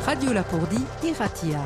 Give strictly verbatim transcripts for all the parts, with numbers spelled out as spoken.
Radio Lapourdie, Iratia.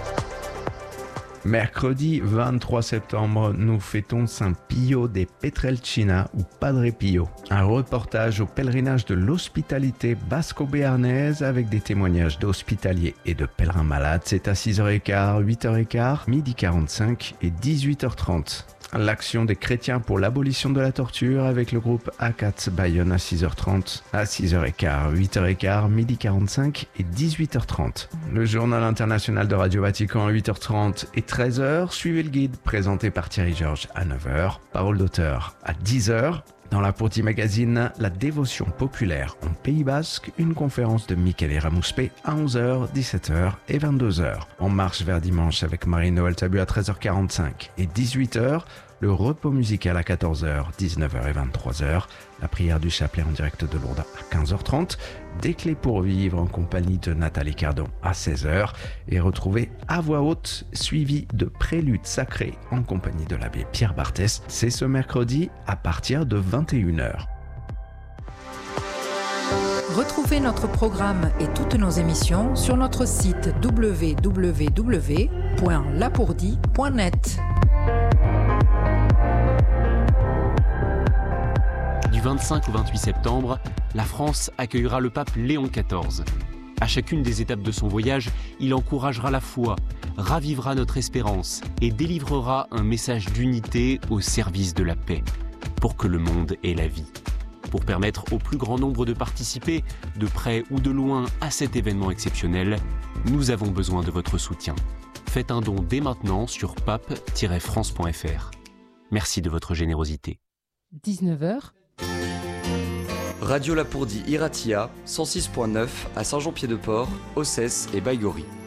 Mercredi vingt-trois septembre, nous fêtons Saint Pio de Pietrelcina ou Padre Pio. Un reportage au pèlerinage de l'hospitalité basco-béarnaise avec des témoignages d'hospitaliers et de pèlerins malades. C'est à six heures quinze, huit heures quinze, midi quarante-cinq et dix-huit heures trente. L'action des chrétiens pour l'abolition de la torture avec le groupe A quatre Bayonne à six heures trente, à six heures quinze, huit heures quinze, midi quarante-cinq et dix-huit heures trente. Le journal international de Radio Vatican à huit heures trente et treize heures. Suivez le guide présenté par Thierry Georges à neuf heures. Parole d'auteur à dix heures. Dans Lapourdie Magazine, la dévotion populaire en Pays Basque, une conférence de Michele Ramuspé à onze heures, dix-sept heures et vingt-deux heures. En marche vers dimanche avec Marie-Noël Tabu à treize heures quarante-cinq et dix-huit heures. Le repos musical à quatorze heures, dix-neuf heures et vingt-trois heures. La prière du chapelet en direct de Lourdes à quinze heures trente. Des clés pour vivre en compagnie de Nathalie Cardon à seize heures. Et retrouvez à voix haute, suivi de préludes sacrés en compagnie de l'abbé Pierre Barthès. C'est ce mercredi à partir de vingt et une heures. Retrouvez notre programme et toutes nos émissions sur notre site w w w point lapourdie point net. Du vingt-cinq au vingt-huit septembre, la France accueillera le pape Léon quatorze. À chacune des étapes de son voyage, il encouragera la foi, ravivera notre espérance et délivrera un message d'unité au service de la paix, pour que le monde ait la vie. Pour permettre au plus grand nombre de participer, de près ou de loin, à cet événement exceptionnel, nous avons besoin de votre soutien. Faites un don dès maintenant sur pape tiret france point f r. Merci de votre générosité. dix-neuf heures. Radio Lapourdie Iratia, cent six point neuf à Saint-Jean-Pied-de-Port, Ossès et Baïgorry.